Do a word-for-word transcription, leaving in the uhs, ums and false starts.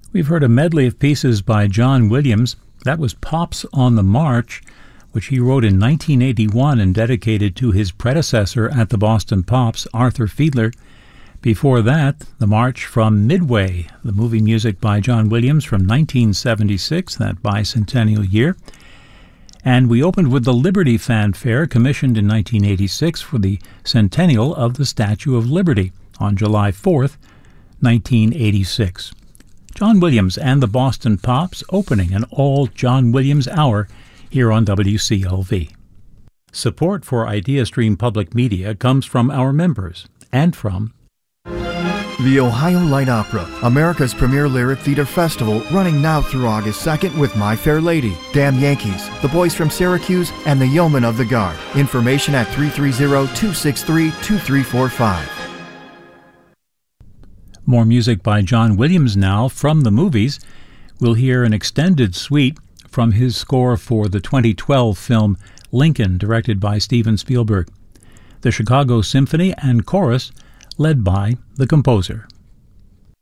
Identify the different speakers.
Speaker 1: We've heard a medley of pieces by John Williams. That was Pops on the March, which he wrote in nineteen eighty-one and dedicated to his predecessor at the Boston Pops, Arthur Fiedler. Before that, the March from Midway, the movie music by John Williams from nineteen seventy-six, that bicentennial year. And we opened with the Liberty Fanfare, commissioned in nineteen eighty-six for the centennial of the Statue of Liberty on July fourth, nineteen eighty-six. John Williams and the Boston Pops opening an all John Williams hour here on W C L V. Support for IdeaStream Public Media comes from our members and from
Speaker 2: the Ohio Light Opera, America's premier lyric theater festival, running now through August second with My Fair Lady, Damn Yankees, The Boys from Syracuse, and The Yeomen of the Guard. Information at three three zero, two six three, two three four five.
Speaker 1: More music by John Williams now from the movies. We'll hear an extended suite from his score for the twenty twelve film Lincoln, directed by Steven Spielberg. The Chicago Symphony and Chorus, led by the composer.